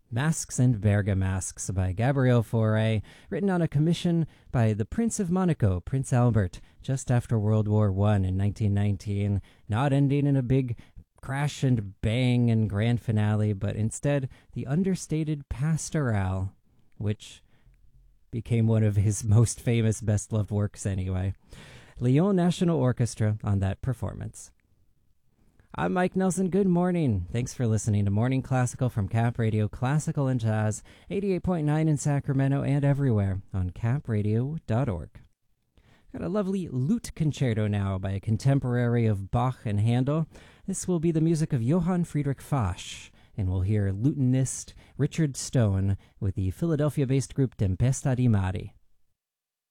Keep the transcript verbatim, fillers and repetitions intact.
Masks and Bergamasks by Gabriel Fauré, written on a commission by the Prince of Monaco, Prince Albert, just after World War One in nineteen nineteen, not ending in a big crash and bang and grand finale, but instead the understated pastoral, which became one of his most famous, best-loved works anyway. Lyon National Orchestra on that performance. I'm Mike Nelson. Good morning. Thanks for listening to Morning Classical from Cap Radio, Classical and Jazz, eighty-eight point nine in Sacramento and everywhere on cap radio dot org. Got a lovely lute concerto now by a contemporary of Bach and Handel. This will be the music of Johann Friedrich Fasch, and we'll hear lutenist Richard Stone with the Philadelphia-based group Tempesta di Mari.